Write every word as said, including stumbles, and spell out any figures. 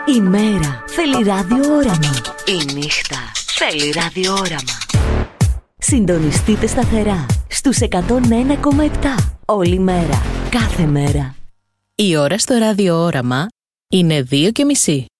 Η μέρα θέλει ραδιόραμα. Η νύχτα θέλει ραδιόραμα. Συντονιστείτε σταθερά στους εκατόν ένα κόμμα επτά. Όλη μέρα, κάθε μέρα. Η ώρα στο ραδιόραμα είναι δύο και μισή.